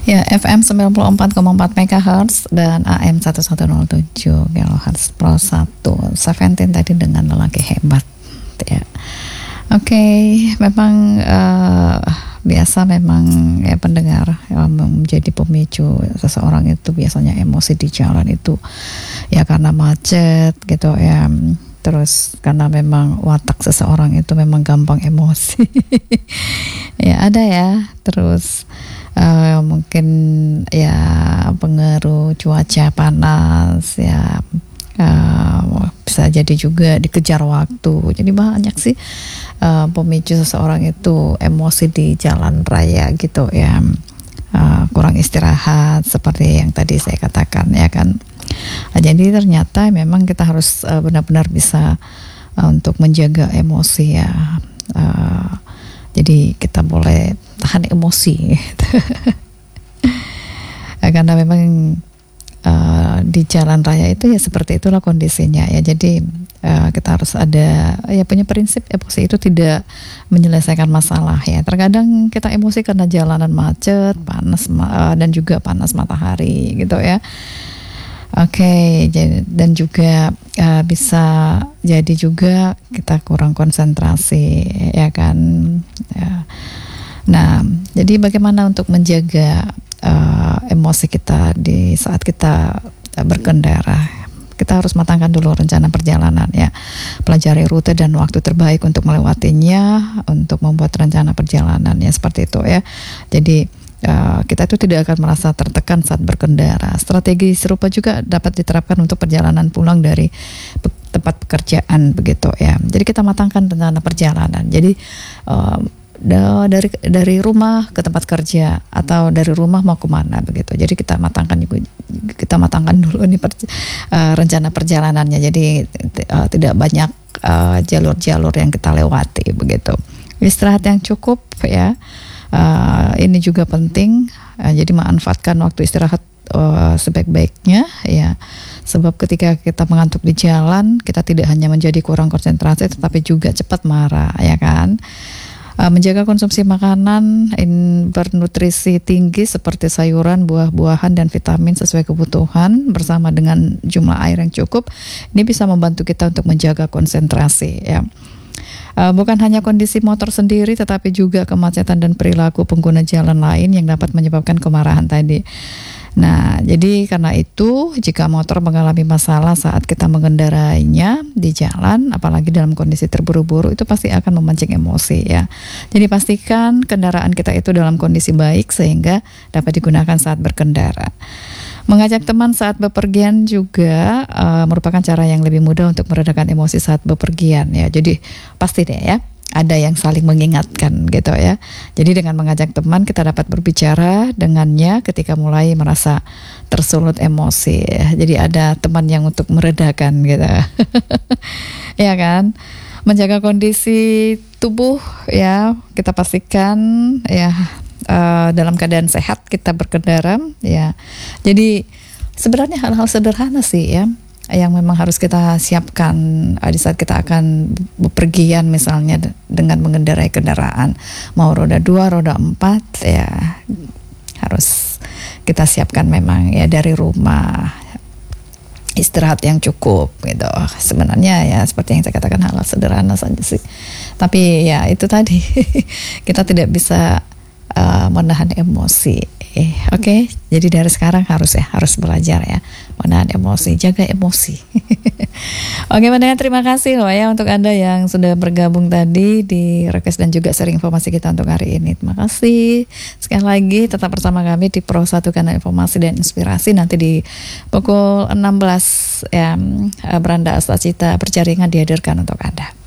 Ya, FM 94,4 MHz dan AM 1107 kHz Pro 1 Seventeen tadi dengan lelaki hebat ya. Oke, memang biasa memang ya pendengar menjadi pemicu seseorang itu biasanya emosi di jalan itu ya karena macet gitu ya. Terus karena memang watak seseorang itu memang gampang emosi. Ya ada ya. Terus mungkin ya pengaruh cuaca panas ya, bisa jadi juga dikejar waktu. Jadi banyak sih pemicu seseorang itu emosi di jalan raya gitu ya. Kurang istirahat seperti yang tadi saya katakan ya kan. Jadi ternyata memang kita harus benar-benar bisa untuk menjaga emosi ya. Jadi kita boleh tahan emosi karena memang di jalan raya itu ya seperti itulah kondisinya ya. Jadi kita harus ada ya punya prinsip emosi itu tidak menyelesaikan masalah ya. Terkadang kita emosi karena jalanan macet, panas dan juga panas matahari gitu ya. Oke, dan juga bisa jadi juga kita kurang konsentrasi ya kan ya. Nah, jadi bagaimana untuk menjaga emosi kita di saat kita berkendara? Kita harus matangkan dulu rencana perjalanan ya. Pelajari rute dan waktu terbaik untuk melewatinya, untuk membuat rencana perjalanan ya seperti itu ya. Jadi kita itu tidak akan merasa tertekan saat berkendara. Strategi serupa juga dapat diterapkan untuk perjalanan pulang dari tempat pekerjaan begitu ya. Jadi kita matangkan rencana perjalanan. Jadi dari rumah ke tempat kerja atau dari rumah mau kemana begitu. Jadi kita matangkan dulu nih rencana perjalanannya. Jadi tidak banyak jalur-jalur yang kita lewati begitu. Istirahat yang cukup ya. Ini juga penting. Jadi manfaatkan waktu istirahat sebaik-baiknya ya. Sebab ketika kita mengantuk di jalan, kita tidak hanya menjadi kurang konsentrasi tetapi juga cepat marah ya kan. Menjaga konsumsi makanan bernutrisi tinggi seperti sayuran, buah-buahan dan vitamin sesuai kebutuhan bersama dengan jumlah air yang cukup. Ini bisa membantu kita untuk menjaga konsentrasi ya. Bukan hanya kondisi motor sendiri tetapi juga kemacetan dan perilaku pengguna jalan lain yang dapat menyebabkan kemarahan tadi. Nah, jadi karena itu jika motor mengalami masalah saat kita mengendarainya di jalan, apalagi dalam kondisi terburu-buru, itu pasti akan memancing emosi ya. Jadi pastikan kendaraan kita itu dalam kondisi baik sehingga dapat digunakan saat berkendara. Mengajak teman saat bepergian juga merupakan cara yang lebih mudah untuk meredakan emosi saat bepergian ya. Jadi pasti deh ya, ada yang saling mengingatkan gitu ya. Jadi dengan mengajak teman kita dapat berbicara dengannya ketika mulai merasa tersulut emosi ya. Jadi ada teman yang untuk meredakan gitu. Ya kan? Menjaga kondisi tubuh ya, kita pastikan ya dalam keadaan sehat kita berkendara ya. Jadi sebenarnya hal-hal sederhana sih ya yang memang harus kita siapkan di saat kita akan bepergian, misalnya dengan mengendarai kendaraan mau roda 2, roda 4 ya harus kita siapkan memang ya dari rumah. Istirahat yang cukup gitu. Sebenarnya ya seperti yang saya katakan hal sederhana saja sih. Tapi ya itu tadi kita tidak bisa menahan emosi. Oke. Jadi dari sekarang harus belajar ya menahan emosi, jaga emosi. Oke, pendengar, terima kasih loh ya untuk Anda yang sudah bergabung tadi di request dan juga sharing informasi kita untuk hari ini. Terima kasih. Sekali lagi tetap bersama kami di Pro 1 Kanal Informasi dan Inspirasi. Nanti di pukul 16 ya, Beranda Astacita Berjaringan dihadirkan untuk Anda.